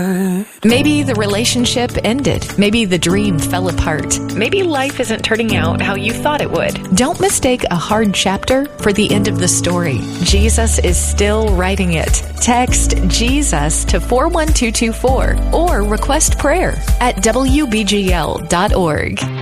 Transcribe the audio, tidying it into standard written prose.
good. Maybe the relationship ended. Maybe the dream fell apart. Maybe life isn't turning out how you thought it would. Don't mistake a hard chapter for the end of the story. Jesus is still writing it. Text Jesus to 41224 or request prayer at WBGL.org.